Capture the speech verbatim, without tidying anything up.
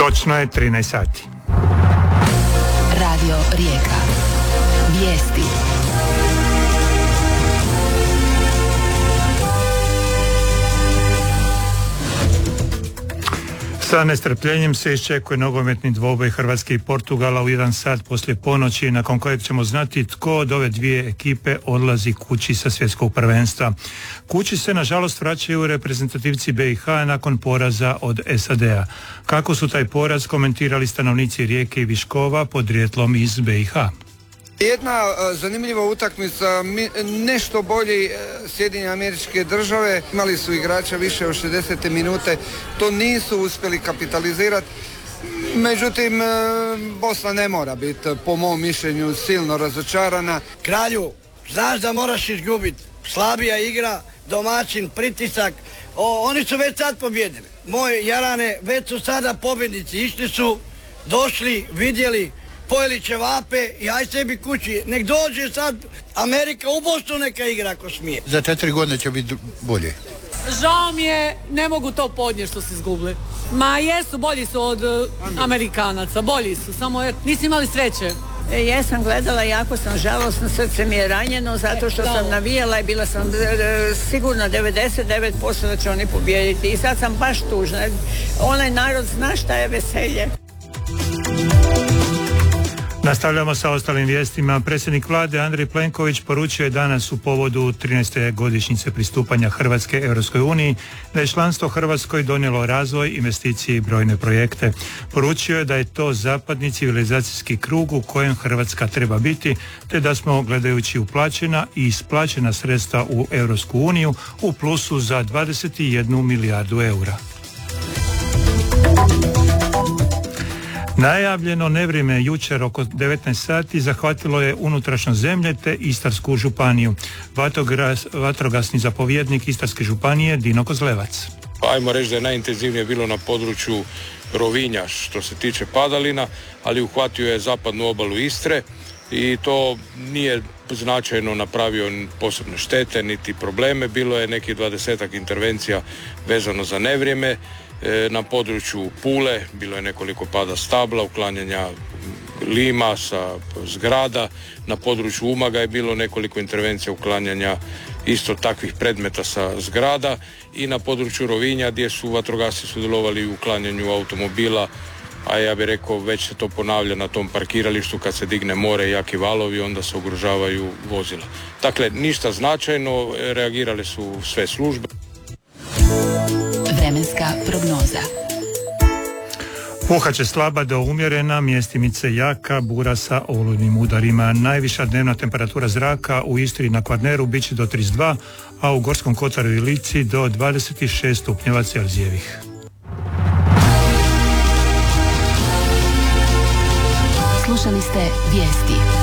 Točno je trinaest sati. Radio Rijeka. Vijesti. Sa nestrpljenjem se iščekuje nogometni dvoboj Hrvatske i Portugala u jedan sat poslije ponoći, nakon kojeg ćemo znati tko od ove dvije ekipe odlazi kući sa svjetskog prvenstva. Kući se nažalost vraćaju reprezentativci B i H nakon poraza od S A D-a. Kako su taj poraz komentirali stanovnici Rijeke i Viškova podrijetlom iz B i H? Jedna uh, zanimljiva utakmica, mi, nešto bolji uh, Sjedinjene Američke Države, imali su igrača više od šezdesete minute, to nisu uspjeli kapitalizirati. Međutim, uh, Bosna ne mora biti, po mom mišljenju, silno razočarana. Kralju, znaš da moraš izgubiti, slabija igra, domaćin, pritisak, o, oni su već sad pobjedili. Moje Jarane, već su sada pobjednici, išli su, došli, vidjeli, pojeli ćevape i aj sebi kući. Nek dođe sad Amerika u Bosnu, neka igra ako smije. Za četiri godine će biti bolje. Žao mi je, ne mogu to podnijeti što su izgubili. Ma jesu, bolji su od uh, Amerikanaca, bolji su, samo je, nisu imali sreće. E, jesam gledala, jako sam žalosna, srce mi je ranjeno zato što sam navijala i bila sam e, sigurna devedeset devet posto da će oni pobijediti i sad sam baš tužna. Onaj narod zna šta je veselje. Nastavljamo sa ostalim vijestima. Predsjednik vlade Andrej Plenković poručio je danas u povodu trinaeste godišnjice pristupanja Hrvatske Europskoj uniji da je članstvo Hrvatskoj donijelo razvoj, investicije i brojne projekte. Poručio je da je to zapadni civilizacijski krug u kojem Hrvatska treba biti, te da smo, gledajući uplaćena i isplaćena sredstva u Europsku uniju, u plusu za dvadeset jednu milijardu eura. Najavljeno nevrijeme jučer oko devetnaest sati zahvatilo je unutrašnjo zemlje te Istarsku županiju. Vatrogas, vatrogasni zapovjednik Istarske županije Dino Kozlevac. Ajmo reći da je najintenzivnije bilo na području Rovinja što se tiče padalina, ali uhvatio je zapadnu obalu Istre i to nije značajno napravio posebne štete niti probleme. Bilo je nekih dvadesetak intervencija vezano za nevrijeme. Na području Pule bilo je nekoliko pada stabla, uklanjanja lima sa zgrada. Na području Umaga je bilo nekoliko intervencija uklanjanja isto takvih predmeta sa zgrada i na području Rovinja gdje su vatrogasci sudjelovali u uklanjanju automobila, a ja bih rekao već se to ponavlja na tom parkiralištu kad se digne more i jaki valovi, onda se ugrožavaju vozila. Dakle, ništa značajno, reagirale su sve službe. Vremenska prognoza. Puhat će slaba do umjerena, mjestimice jaka, bura sa olujnim udarima. Najviša dnevna temperatura zraka u Istri i na Kvarneru bit će do trideset dva, a u Gorskom kotaru i Lici do dvadeset šest stupnjeva Celzijevih. Slušali ste vijesti.